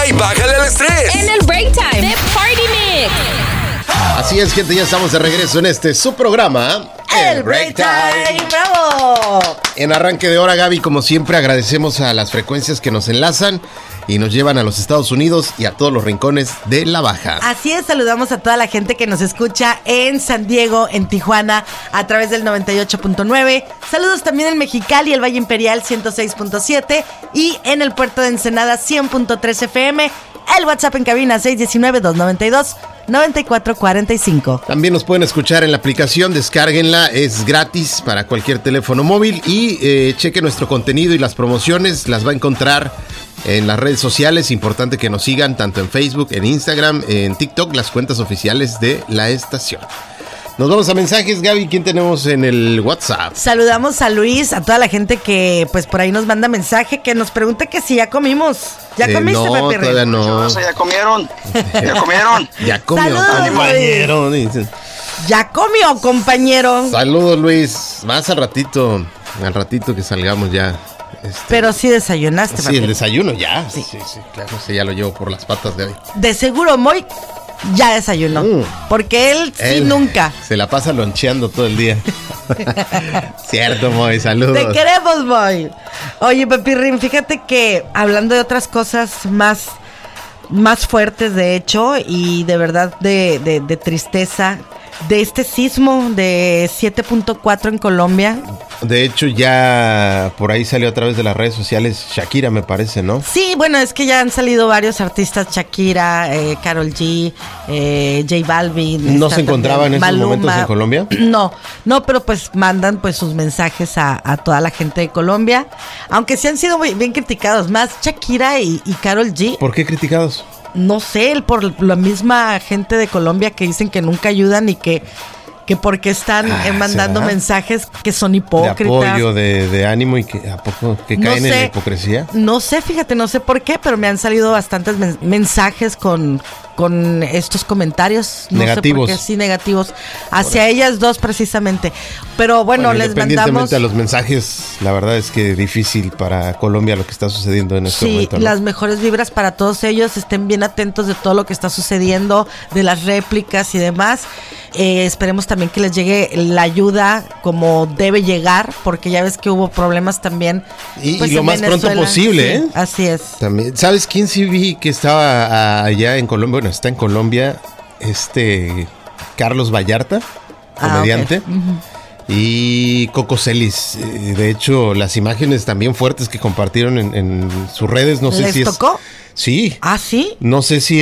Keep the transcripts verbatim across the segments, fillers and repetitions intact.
y bájale al estrés. En el Break Time de Party Mix. Así es, gente, ya estamos de regreso en este su programa, El Break Time. ¡Bravo! En arranque de hora, Gaby, como siempre, agradecemos a las frecuencias que nos enlazan y nos llevan a los Estados Unidos y a todos los rincones de la Baja. Así es, saludamos a toda la gente que nos escucha en San Diego, en Tijuana, a través del noventa y ocho punto nueve. Saludos también en Mexicali, el Valle Imperial ciento seis punto siete y en el puerto de Ensenada cien punto tres F M. El WhatsApp en cabina seis uno nueve, dos nueve dos, nueve cuatro cuatro cinco. También nos pueden escuchar en la aplicación, descárguenla, es gratis para cualquier teléfono móvil y eh, cheque nuestro contenido y las promociones, las va a encontrar en las redes sociales. Importante que nos sigan tanto en Facebook, en Instagram, en TikTok, las cuentas oficiales de la estación. Nos vamos a mensajes, Gaby. ¿Quién tenemos en el WhatsApp? Saludamos a Luis, a toda la gente que pues por ahí nos manda mensaje, que nos pregunta que si ya comimos. ¿Ya Eh, comiste, no, Pepe? todavía no. ¿Ya comieron? ¿Ya comieron? Ya comió, Saludos, compañero. Dice. ¿Ya comió, compañero? Saludos, Luis. Más al ratito, al ratito que salgamos ya. Este, Pero sí desayunaste, sí, Pepe. el desayuno ya. Sí, Sí. sí, sí, claro. Sí, ya lo llevo por las patas, Gaby. De seguro, Moy ya desayunó. Mm. Porque él sí Él nunca. Se la pasa loncheando todo el día. Cierto, Moy, saludos. Te queremos, Moy. Oye, Pepirrín, fíjate que hablando de otras cosas más, más fuertes, de hecho, y de verdad de, de, de tristeza, de este sismo de siete punto cuatro en Colombia. De hecho, ya por ahí salió a través de las redes sociales Shakira, me parece, ¿no? Sí, bueno, es que ya han salido varios artistas, Shakira, eh, Karol G, eh, J Balvin. ¿No está se encontraban en también esos Maluma. momentos en Colombia? No, no, pero pues mandan pues sus mensajes a, a toda la gente de Colombia, aunque sí han sido muy bien criticados, más Shakira y, y Karol G. ¿Por qué criticados? No sé, el- por la misma gente de Colombia que dicen que nunca ayudan y que, que porque están Ah, eh, mandando ¿será? mensajes que son De hipócritas. apoyo, de, de ánimo y que a poco que No caen en sé. la hipocresía. No sé, fíjate, no sé por qué, pero me han salido bastantes men- mensajes con, con estos comentarios. No Negativos. sé por qué, sí, negativos. Hacia ellas dos precisamente. Pero bueno, les independientemente mandamos... a los mensajes, la verdad es que difícil para Colombia lo que está sucediendo en este Sí, momento, ¿no? las mejores vibras para todos ellos. Estén bien atentos de todo lo que está sucediendo, de las réplicas y demás. Eh, esperemos también que les llegue la ayuda como debe llegar, porque ya ves que hubo problemas también. Y- pues, y lo en más pronto Venezuela. posible, Sí, ¿eh? Así es. También, ¿sabes quién sí vi que estaba ah, allá en Colombia? Bueno, está en Colombia, este Carlos Vallarta, Ah, comediante. ok. Ujú. Y Coco Celis. Eh, de hecho, las imágenes también fuertes que compartieron en, en sus redes, no sé ¿Les si es... tocó? Sí. Ah, sí. No sé si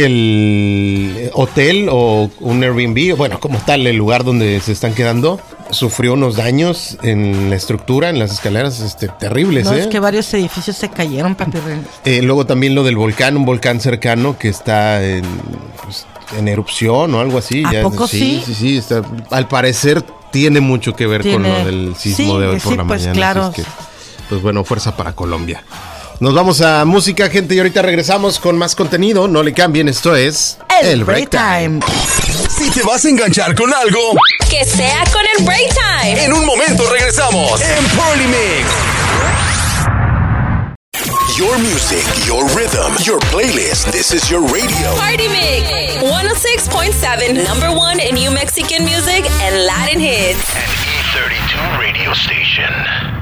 el hotel o un Airbnb, bueno, como tal, el lugar donde se están quedando, sufrió unos daños en la estructura, en las escaleras, este, terribles, No, ¿eh? es que varios edificios se cayeron, papi. Eh, luego también lo del volcán, un volcán cercano que está en, pues, en erupción o algo así. ¿A poco sí? Sí, sí, está, al parecer tiene mucho que ver con Tiene- lo del sismo sí, de hoy por sí, la pues, mañana. claro. así es que, pues bueno, fuerza para Colombia. Nos vamos a música, gente, y ahorita regresamos con más contenido. No le cambien, esto es El Break Time. Si te vas a enganchar con algo, Que sea con el Break Time. en un momento regresamos en Party Mix. Your music, your rhythm, your playlist. This is your radio. Party Mix one oh six point seven, number one in New Mexican music and Latin hits. An E thirty-two radio station.